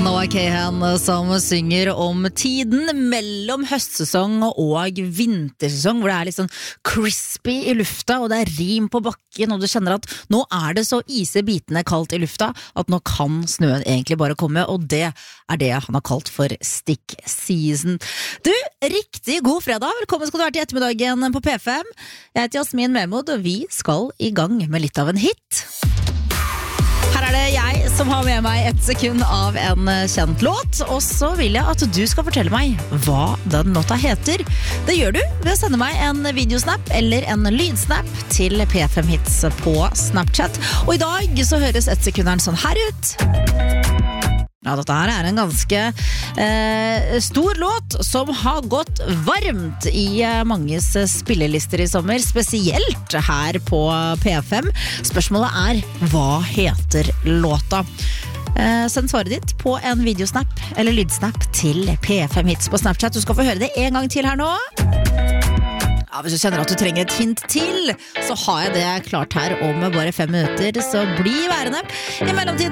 Noah Kahan som synger om tiden mellom høstsesong og vintersesong, hvor det litt sånn crispy i lufta, og det rim på bakken, og du kjenner at nå det så isebitende kaldt i lufta, at nå kan snøen egentlig bare komme, og det det han har kalt for stick season. Du, riktig god fredag, velkommen skal du være til ettermiddagen på P5. Jeg heter Jasmin Memod, og vi skal i gang med litt av en hit. Her det jeg som har med meg et sekund av en kjent låt, og så vil jeg at du skal fortelle meg hva den låta heter. Det gjør du ved å sende meg en videosnap eller en lydsnap til P5 Hits på Snapchat. Og i dag så høres et sekunderen sånn her ut. Ja, dette her en ganske stor låt som har gått varmt i manges spillelister i sommer, spesielt her på P5. Spørsmålet hva heter låta? Send svaret ditt på en videosnap eller lydsnap til P5 Hits på Snapchat. Du skal få høre det en gang til her nå. Ja, hvis du kjenner at du trenger et hint til, så har jeg det klart her om bare 5 minutter, så bli værende. I mellomtiden